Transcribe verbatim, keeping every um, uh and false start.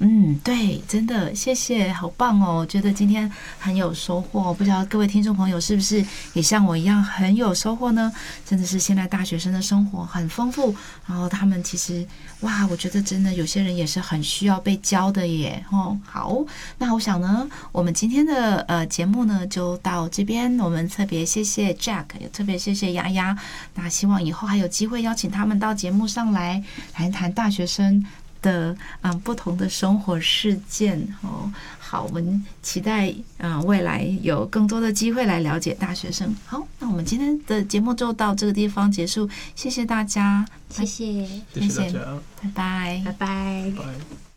嗯，对，真的，谢谢，好棒哦！我觉得今天很有收获，不知道各位听众朋友是不是也像我一样很有收获呢？真的是现在大学生的生活很丰富，然后他们其实哇，我觉得真的有些人也是很需要被教的耶。哦，好，那我想呢，我们今天的呃节目呢就到这边，我们特别谢谢 Jack， 也特别谢谢丫丫，那希望以后还有机会邀请他们到节目上来谈谈大学生的嗯不同的生活事件哦。好，我们期待嗯未来有更多的机会来了解大学生。好，那我们今天的节目就到这个地方结束，谢谢大家， 谢谢， 谢谢大家， 拜拜， 拜拜。 拜。